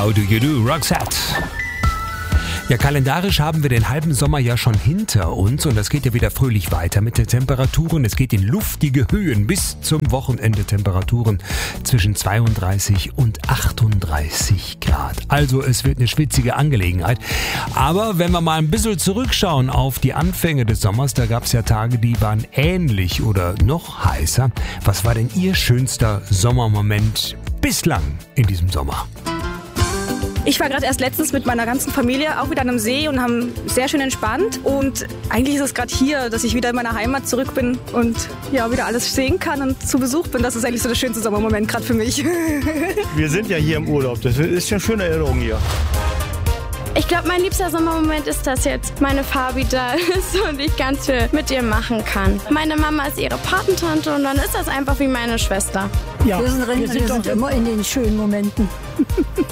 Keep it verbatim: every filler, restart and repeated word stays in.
How do you do, Roxette? Ja, kalendarisch haben wir den halben Sommer ja schon hinter uns und das geht ja wieder fröhlich weiter mit den Temperaturen. Es geht in luftige Höhen bis zum Wochenende, Temperaturen zwischen zweiunddreißig und achtunddreißig Grad. Also es wird eine schwitzige Angelegenheit. Aber wenn wir mal ein bisschen zurückschauen auf die Anfänge des Sommers, da gab es ja Tage, die waren ähnlich oder noch heißer. Was war denn Ihr schönster Sommermoment bislang in diesem Sommer? Ich war gerade erst letztens mit meiner ganzen Familie auch wieder an einem See und haben sehr schön entspannt. Und eigentlich ist es gerade hier, dass ich wieder in meiner Heimat zurück bin und ja wieder alles sehen kann und zu Besuch bin. Das ist eigentlich so der schönste Sommermoment gerade für mich. Wir sind ja hier im Urlaub. Das ist schon eine schöne Erinnerung hier. Ich glaube, mein liebster Sommermoment ist, dass jetzt meine Fabi da ist und ich ganz viel mit ihr machen kann. Meine Mama ist ihre Patentante und dann ist das einfach wie meine Schwester. Ja, wir sind, wir sind, wir sind immer in den schönen Momenten.